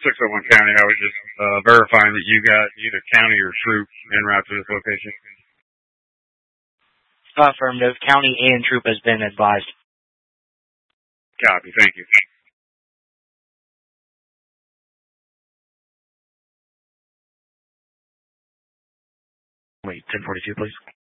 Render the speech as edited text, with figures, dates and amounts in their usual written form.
601 County. I was just verifying that you got either county or troop en route to this location. Affirmative. County and troop has been advised. Copy. Thank you. Wait, 1042, please.